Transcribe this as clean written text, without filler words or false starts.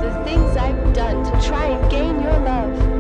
the things I've done to try and gain your love.